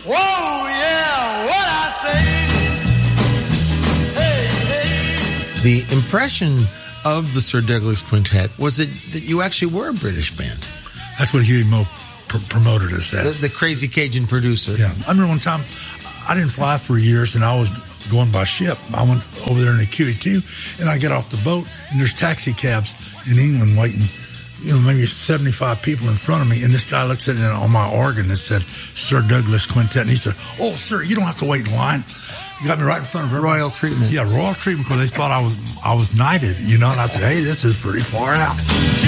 Whoa, yeah, what I say. Hey, hey. The impression of the Sir Douglas Quintet was that you actually were a British band. That's what Huey Moe promoted us as. The crazy Cajun producer. Yeah. I remember one time, I didn't fly for years, and I was going by ship. I went over there in the QE2, and I get off the boat, and there's taxi cabs in England waiting, maybe 75 people in front of me, and this guy looks at it on my organ and said, Sir Douglas Quintet, and he said, oh, sir, you don't have to wait in line. He got me right in front of everybody. Royal treatment. Yeah, royal treatment, because they thought I was knighted, and I said, hey, this is pretty far out.